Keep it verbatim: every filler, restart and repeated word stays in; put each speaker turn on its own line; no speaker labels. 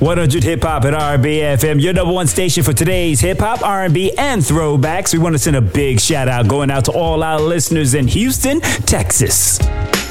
one hundred Hip Hop at R and B F M, your number one station for today's hip hop, R and B, and throwbacks. We want to send a big shout out going out to all our listeners in Houston, Texas.